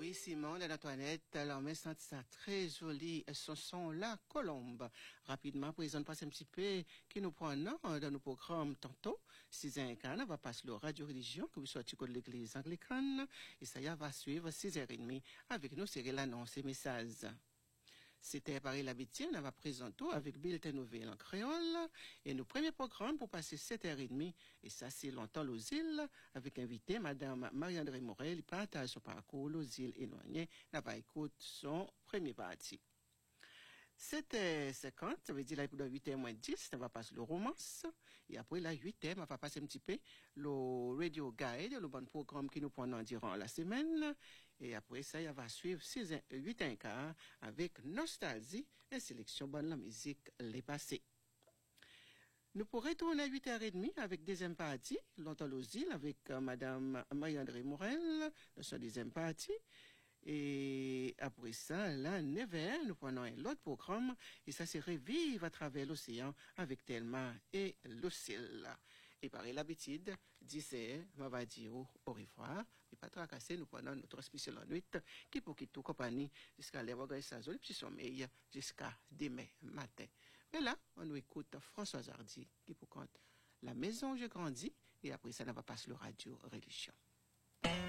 Oui, Simon et Antoinette, alors, mais senti ça très joli, ce sont la colombe. Rapidement, présente passe un petit peu, qui nous prend dans nos programmes tantôt. 6h15, on va passer le Radio Religion, que vous sortez de l'église anglicane, et ça y va suivre 6h30 avec nous, c'est l'annonce et message. C'était pareil l'habitude, on va présenter avec Bulletin Nouvelle en créole et nos premiers programmes pour passer 7h30 et ça c'est longtemps aux îles avec invité Madame Marie-André Morel, il partage son parcours aux îles éloignées, on va écouter son premier parti. 7h50, ça veut dire là, dans 8h moins 10, on va passer le romance. Et après, là, 8h, on va passer un petit peu le radio guide, le bon programme qui nous prend durant la semaine. Et après ça, il va suivre 8h15 avec Nostalgie et sélection bonne la musique, les passés. Nous pourrons retourner à 8h30 avec deuxième partie, longtemps aux îles, avec Madame Marie-André Morel, dans son deuxième partie. Et après ça, là, 9h, nous prenons un autre programme, et ça c'est Revivre à travers l'océan avec Thelma et Lucille. Et par l'habitude, 10h, on va dire au revoir, et pas tracasser, nous prenons notre transmission la nuit, qui pour quitter toute compagnie, jusqu'à l'heure sa zone, petit sommeil, jusqu'à demain matin. Mais là, on nous écoute Françoise Hardy, qui pour compte La maison où j'ai grandi, et après ça, on va passer le Radio Religion.